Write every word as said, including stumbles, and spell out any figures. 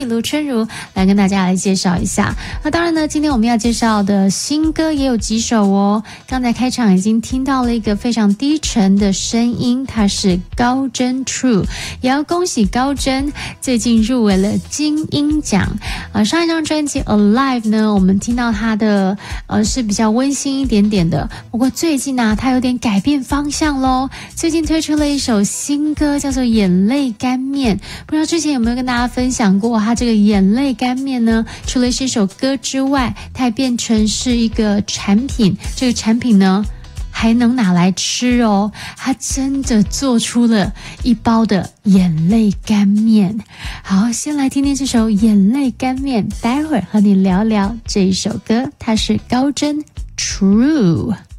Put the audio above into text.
卢春如来跟大家来介绍一下。那当然呢，今天我们要介绍的新歌也有几首哦。刚才开场已经听到了一个非常低沉的声音，它是高真 True， 也要恭喜高真最近入围了金鹰奖。呃，上一张专辑 Alive 呢，我们听到它的呃是比较温馨一点点的，不过最近呢、啊，它有点改变方向咯，最近推出了一首新歌，叫做眼泪干面。不知道之前有没有跟大家分享过，它这个眼泪干面呢，除了是一首歌之外，它还变成是一个产品，这个产品呢还能拿来吃哦，它真的做出了一包的眼泪干面。好，先来听听这首眼泪干面，待会儿和你聊聊这一首歌，它是高真 True。